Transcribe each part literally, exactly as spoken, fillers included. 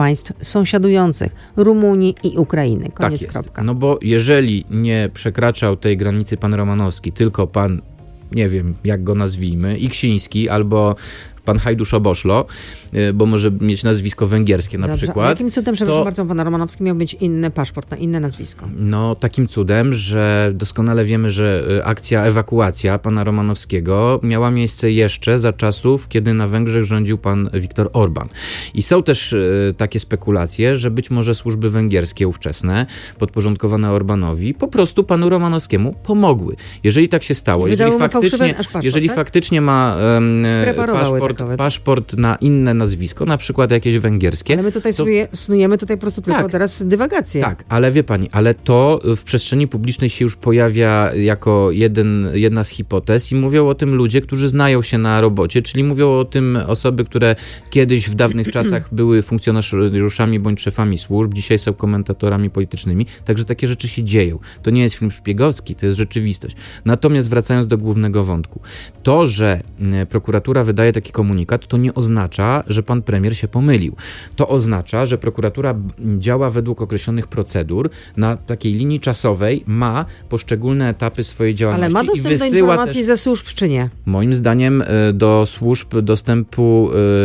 państw sąsiadujących, Rumunii i Ukrainy. Koniec, tak jest. Kropka. No bo jeżeli nie przekraczał tej granicy pan Romanowski, tylko pan, nie wiem jak go nazwijmy, Iksiński albo pan Hajdusz-Oboszlo, bo może mieć nazwisko węgierskie na Dobrze, przykład. A jakim cudem, przepraszam to, bardzo, pan Romanowski miał mieć inny paszport na inne nazwisko? No takim cudem, że doskonale wiemy, że akcja ewakuacja pana Romanowskiego miała miejsce jeszcze za czasów, kiedy na Węgrzech rządził pan Viktor Orban. I są też y, takie spekulacje, że być może służby węgierskie ówczesne, podporządkowane Orbanowi, po prostu panu Romanowskiemu pomogły. Jeżeli tak się stało, jeżeli faktycznie, paszport, jeżeli tak? faktycznie ma um, paszport, paszport na inne nazwisko, na przykład jakieś węgierskie. Ale my tutaj to... sobie snujemy tutaj po prostu tylko tak, teraz dywagacje. Tak, ale wie pani, ale to w przestrzeni publicznej się już pojawia jako jeden, jedna z hipotez i mówią o tym ludzie, którzy znają się na robocie, czyli mówią o tym osoby, które kiedyś w dawnych czasach były funkcjonariuszami bądź szefami służb, dzisiaj są komentatorami politycznymi, także takie rzeczy się dzieją. To nie jest film szpiegowski, to jest rzeczywistość. Natomiast wracając do głównego wątku, to, że prokuratura wydaje taki komunikat, to nie oznacza, że pan premier się pomylił. To oznacza, że prokuratura działa według określonych procedur, na takiej linii czasowej ma poszczególne etapy swojej działalności. Ale ma dostęp i wysyła do informacji też, ze służb, czy nie? Moim zdaniem do służb dostępu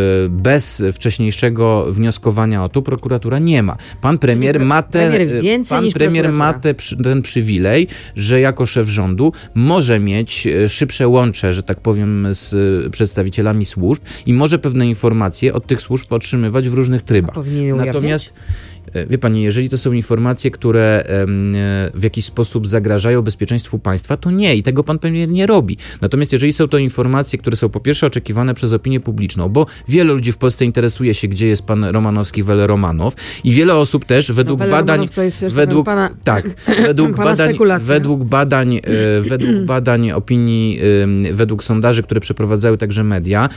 bez wcześniejszego wnioskowania o to prokuratura nie ma. Pan premier ma, te, premier więcej pan niż premier ma te, ten przywilej, że jako szef rządu może mieć szybsze łącze, że tak powiem, z przedstawicielami służb i może pewne informacje od tych służb otrzymywać w różnych trybach. Natomiast wie pani, jeżeli to są informacje, które w jakiś sposób zagrażają bezpieczeństwu państwa, to nie i tego pan premier nie robi. Natomiast jeżeli są to informacje, które są po pierwsze oczekiwane przez opinię publiczną, bo wielu ludzi w Polsce interesuje się, gdzie jest pan Romanowski, Wele Romanow i wiele osób też według no, badań to jest według pana, tak, według pana badań spekulacja. według badań według badań opinii, według sondaży, które przeprowadzały także media,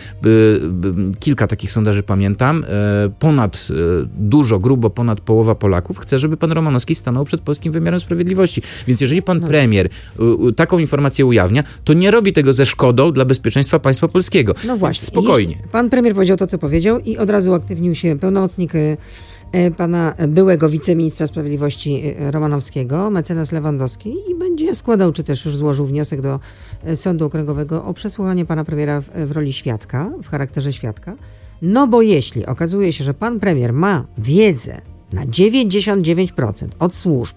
kilka takich sondaży pamiętam, ponad dużo, grubo ponad połowa Polaków chce, żeby pan Romanowski stanął przed polskim wymiarem sprawiedliwości. Więc jeżeli pan no. premier y, y, taką informację ujawnia, to nie robi tego ze szkodą dla bezpieczeństwa państwa polskiego. No właśnie. Spokojnie. Jeśli pan premier powiedział to, co powiedział i od razu uaktywnił się pełnomocnik y, y, pana byłego wiceministra sprawiedliwości y, Romanowskiego, mecenas Lewandowski i będzie składał, czy też już złożył wniosek do y, Sądu Okręgowego o przesłuchanie pana premiera w, w roli świadka, w charakterze świadka. No bo jeśli okazuje się, że pan premier ma wiedzę na dziewięćdziesiąt dziewięć procent od służb,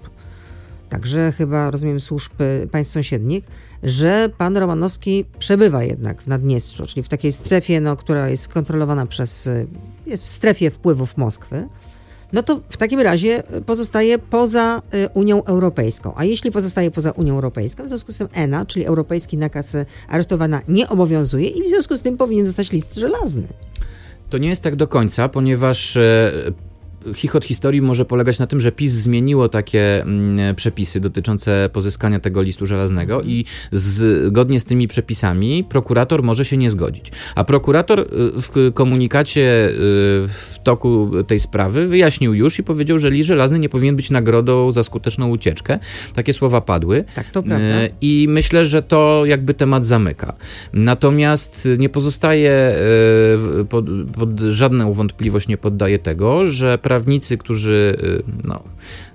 także chyba, rozumiem, służb państw sąsiednich, że pan Romanowski przebywa jednak w Naddniestrzu, czyli w takiej strefie, no, która jest kontrolowana przez, jest w strefie wpływów Moskwy, no to w takim razie pozostaje poza Unią Europejską. A jeśli pozostaje poza Unią Europejską, w związku z tym E N A, czyli Europejski Nakaz Aresztowania, nie obowiązuje i w związku z tym powinien zostać list żelazny. To nie jest tak do końca, ponieważ e, chichot historii może polegać na tym, że PiS zmieniło takie mm, przepisy dotyczące pozyskania tego listu żelaznego mm. i zgodnie z tymi przepisami prokurator może się nie zgodzić. A prokurator w komunikacie w toku tej sprawy wyjaśnił już i powiedział, że list żelazny nie powinien być nagrodą za skuteczną ucieczkę. Takie słowa padły. Tak, to prawda. I myślę, że to jakby temat zamyka. Natomiast nie pozostaje pod, pod żadną wątpliwość nie poddaje tego, że prawnicy, którzy no,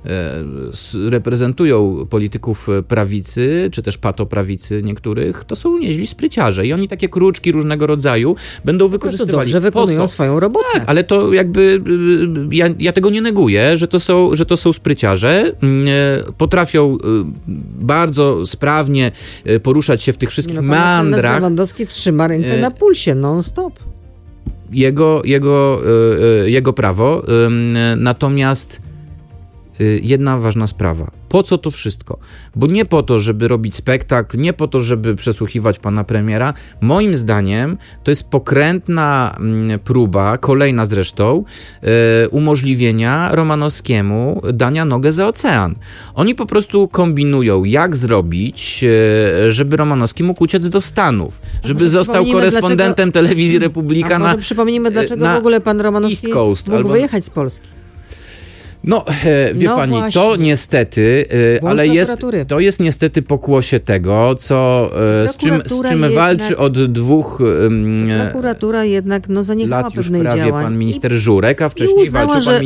reprezentują polityków prawicy, czy też patoprawicy niektórych, to są nieźli spryciarze i oni takie kruczki różnego rodzaju będą wykorzystywali. Dobrze wykonują swoją robotę. Tak, ale to jakby ja, ja tego nie neguję, że to są, że to są spryciarze, potrafią bardzo sprawnie poruszać się w tych wszystkich no, meandrach. Lewandowski trzyma rękę na pulsie non-stop. Jego, jego, jego prawo. Natomiast jedna ważna sprawa. Po co to wszystko? Bo nie po to, żeby robić spektakl, nie po to, żeby przesłuchiwać pana premiera. Moim zdaniem to jest pokrętna próba, kolejna zresztą, umożliwienia Romanowskiemu dania nogę za ocean. Oni po prostu kombinują, jak zrobić, żeby Romanowski mógł uciec do Stanów, żeby został korespondentem dlaczego... telewizji Republika. A może na, przypomnijmy, dlaczego na w ogóle pan Romanowski East Coast, mógł albo... wyjechać z Polski. No, e, wie No pani, właśnie. to niestety, e, Błąd ale jest, prokuratury. to jest niestety pokłosie tego, co, e, z czym, z Prokuratura czym jednak- walczy od dwóch em, Prokuratura jednak no, zaniechała lat już pewnych prawie działań. pan I minister Żurek, a wcześniej uznała, walczył pan że